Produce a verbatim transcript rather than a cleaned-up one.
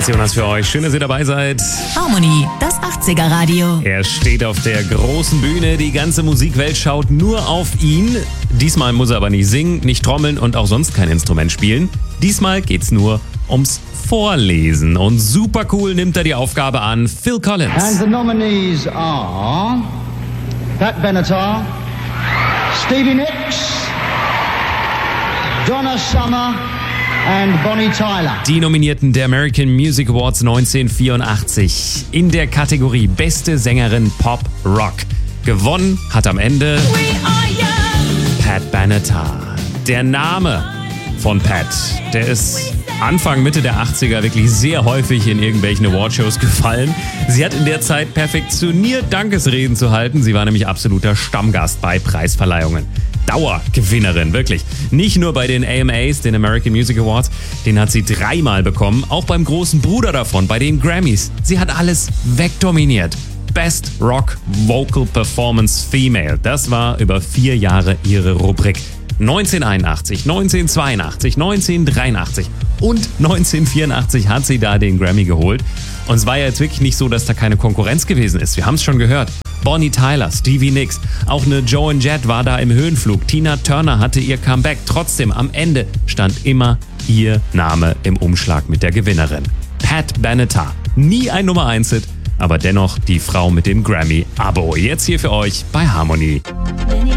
Hier ist Jonas für euch. Schön, dass ihr dabei seid. Harmony, das achtziger Radio. Er steht auf der großen Bühne. Die ganze Musikwelt schaut nur auf ihn. Diesmal muss er aber nicht singen, nicht trommeln und auch sonst kein Instrument spielen. Diesmal geht's nur ums Vorlesen. Und super cool nimmt er die Aufgabe an. Phil Collins. And the nominees are Pat Benatar, Stevie Nicks, Donna Summer and Bonnie Tyler. Die Nominierten der American Music Awards neunzehnhundertvierundachtzig in der Kategorie Beste Sängerin Pop Rock. Gewonnen hat am Ende Pat Benatar. Der Name von Pat, der ist Anfang, Mitte der achtziger wirklich sehr häufig in irgendwelchen Awardshows gefallen. Sie hat in der Zeit perfektioniert, Dankesreden zu halten. Sie war nämlich absoluter Stammgast bei Preisverleihungen. Dauergewinnerin, wirklich. Nicht nur bei den A M As, den American Music Awards, den hat sie dreimal bekommen, auch beim großen Bruder davon, bei den Grammys. Sie hat alles wegdominiert. Best Rock Vocal Performance Female, das war über vier Jahre ihre Rubrik. neunzehnhunderteinundachtzig, neunzehnhundertzweiundachtzig, neunzehnhundertdreiundachtzig und neunzehnhundertvierundachtzig hat sie da den Grammy geholt. Und es war ja jetzt wirklich nicht so, dass da keine Konkurrenz gewesen ist. Wir haben es schon gehört. Bonnie Tyler, Stevie Nicks, auch eine Joan Jett war da im Höhenflug. Tina Turner hatte ihr Comeback. Trotzdem, am Ende stand immer ihr Name im Umschlag mit der Gewinnerin. Pat Benatar. Nie ein Nummer eins Hit, aber dennoch die Frau mit dem Grammy-Abo. Jetzt hier für euch bei Harmony.